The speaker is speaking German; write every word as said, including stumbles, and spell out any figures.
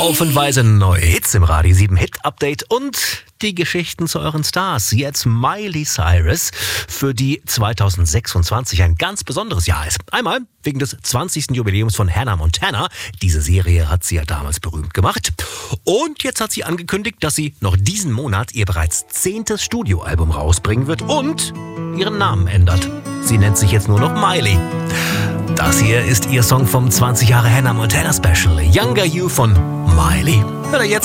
Haufenweise neue Hits im Radio sieben Hit Update und die Geschichten zu euren Stars. Jetzt Miley Cyrus, für die zweitausendsechsundzwanzig ein ganz besonderes Jahr ist. Einmal wegen des zwanzigsten Jubiläums von Hannah Montana. Diese Serie hat sie ja damals berühmt gemacht. Und jetzt hat sie angekündigt, dass sie noch diesen Monat ihr bereits zehntes Studioalbum rausbringen wird und ihren Namen ändert. Sie nennt sich jetzt nur noch Miley. Das hier ist ihr Song vom zwanzig Jahre Hannah Montana Special, Younger You von Miley. Hört ihr jetzt